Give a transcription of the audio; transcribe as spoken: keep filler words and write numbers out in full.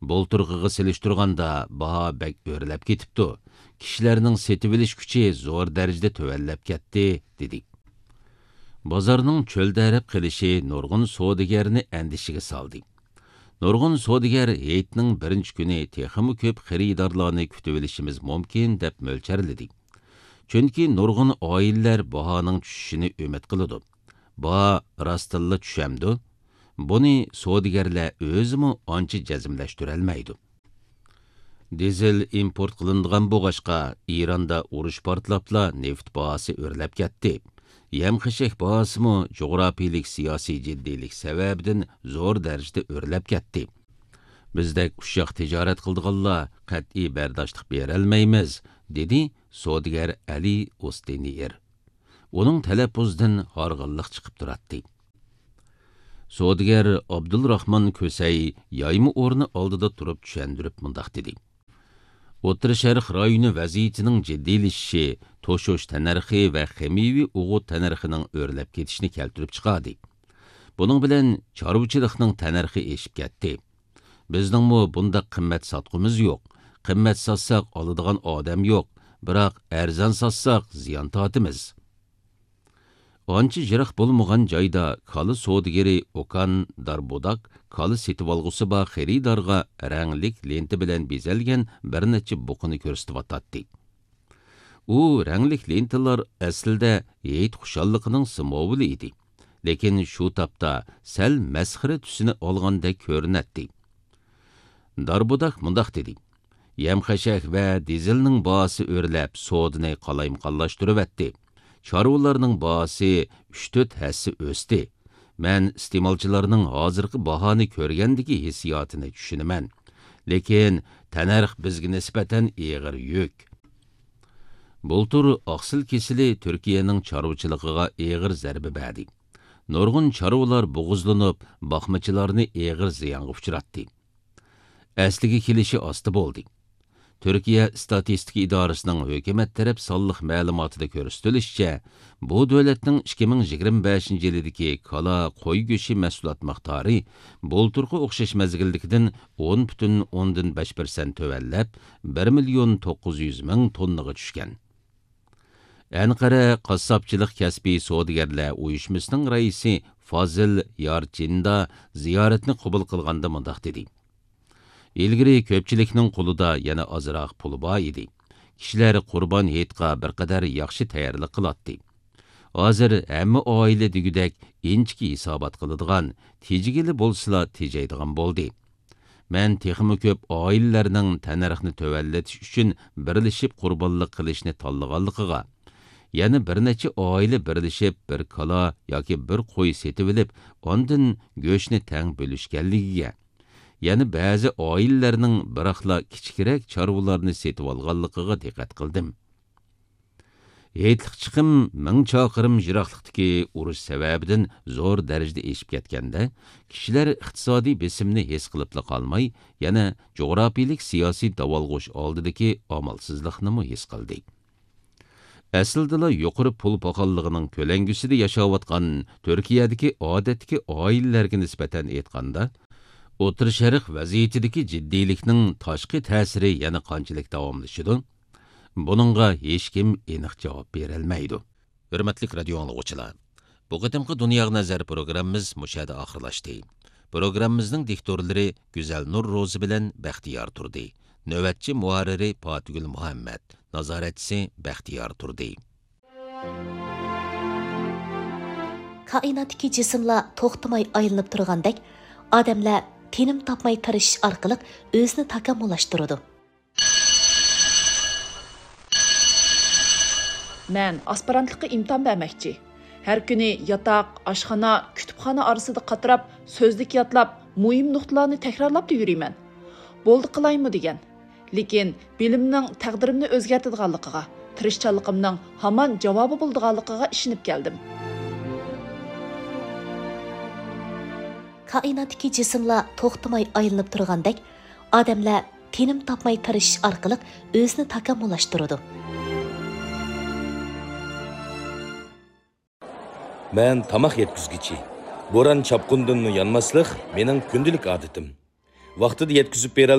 Bolturg'iga selishtirganda baho bek o'rlab ketibdi. Kishilarning setib olish kuchi zo'r darajada tövallab ketdi, dedik. Bozorning cho'ldarib qilishi nurg'un savdogarni andishiga soldi. Nurg'un savdogar hayitning birinchi kuni texmi ko'p xaridorlarni kutib olishimiz mumkin deb mo'lcharladik. Chunki nurg'un oilalar bahoning tushishini umid qiladi. Baho rostilla tushamdi. Buni savdogarlar o'zimi ancha jazmlashtirolmaydi. Dizel import qilinadigan bo'g'ashqa Ironda urush portlabla neft bahosi o'rlab ketdi. Yem-xishak bahosimi jo'grafiylik siyosiy jiddiylik sababidan zo'r darajada o'rlab ketdi. Bizdek ushaq tijorat qildiganlar qat'iy bardoshlik berolmaymiz, dedi savdogar Ali Osteniyer. Uning talaffuzidan horg'inlik chiqib turadi. Savdogar Abdulrahmon Ko'say yaymi o'rni oldida turib tushundirib mundoq dedi. O'tir Sharq rayoni vaziyatining jiddiylashishi to'shosh tanarxi va ximiviy o'g'it tanarxining o'rlab ketishini keltirib chiqadi. Buning bilan chorvachilikning tanarxi eshib ketdi. Bizningmi bunda qimmat sotqimiz yo'q. Qimmat sotsak oladigan odam yo'q, biroq arzon sotsak ziyon tortimiz. Ancha jiroq bo'lmagan joyda koli savdogari Okan Darbodak koli setib olg'usi bor xaridorga ranglik lenta bilan bezalgan bir necha buqini ko'rsatib. U ranglik lentalar aslida hayit xushalligining simvoli edi. Lekin shu topda sal masxara tusini olganda ko'rinadi. Darbodak mundoq dedi. Yem-xashak va dizelning bahosi o'rlab savdoni qalayim-qallashtiribdi. Chorvalarning bahosi uch to'rt hassi o'sdi. Men iste'molchilarning hozirgi bahoni ko'rgandagi hissiyotini tushunaman. Lekin tanarx bizga nisbatan og'ir yuk. Bultur oqsil kesili Turkiyaning chorvachiligiga og'ir zarba berdi. Nurg'un chorvalar bo'g'izlanib, boqmachilarni og'ir ziyonga uchratdi. Asliga kelishi osti bo'ldi. Türkiye Statistik İdarəsinin hökumət tərəf sallıq məlumatında göstərilishicha, bu dövlətin ikki ming yigirma beshinchi yildagi kala qo'y go'shi mahsulot miqdori bulturga o'xshash mazgildagidan o'n butun o'ndan besh persent tövallab bir million to'qqiz yuz ming tonnaga tushgan. Anqara qassobchilik kasbiy savdogarlar uyushmasining raisi Fazil Yarchinda ziyoratni qabul qilganda mundoq dedi. İlgiri ko'pchilikning qo'lida yana ozroq pul bor edi. Kishilar qurbon hayitga bir qadar yaxshi tayyorlik qiladi. Hozir hamma oila degudek inchki hisobot qiladigan, tejigili bo'lsa tejaydigan bo'ldi. Men texmi ko'p oilalarning tanarxni tövallatish uchun birlashib qurbonlik qilishni tanlaganligiga, yana bir necha oila birlashib bir kala yoki bir qo'y setib olib, ondan go'shtni tang bo'lishganligiga, yani ba'zi oilalarning biroqla kichikroq chorvalarni setib olganligiga diqqat qildim. Hayitlik chiqim ming chaqirim jiroqlikdagi urush sababidan zo'r darajada eshib ketganda, kishilar iqtisodiy besimni his qilib qolmay, yana jo'grafiylik siyosiy davolg'ush oldidagi amalsizlikni his qildi. Aslida yuqori pul poqonligining ko'langusida yashayotgan Turkiyadagi odatdagi oilalarga nisbatan aytganda, O'tir Sharq vaziyatidagi jiddiylikning tashqi ta'siri yana qanchalik davomlashidu? Buningga hech kim aniq javob bera olmaydi. Hurmatli radio anglovchilar, bu qadimgi Dunyoga nazar programmamiz mushada oxirlashdi. Programmamizning diktorlari Güzel Nur Ro'zi bilan Baxtiyor turdi. Navbatchi muharriri Fatgul Muhammad, nazoratchisi Baxtiyor turdi. Kainatdagi jismlar to'xtamay aylanib turgandek, odamlar tinim topmay tirishish orqali o'zini takomillashtiradi. Men aspirantlikqa imtihon bermoqchi. Har kuni yotoq, oshxona, kutubxona orasida qatirab, so'zlik yotlab, muhim nuqtalarni takrorlab yuriyman. Bo'ldi qilaymi degan. Lekin bilimning taqdirimni o'zgartirganligiga, tirishchanligimning hamon javobi bo'lganligiga ishonib keldim. Kainatdagi jismlar to'xtamay aylanib turgandek, odamlar tinim topmay tirishish orqali o'zini takomillashtiradi. Men tamoq yetkizgichi. Bo'ron chapqundan yanmaslik mening kundalik odatim. Vaqtida yetkizib bera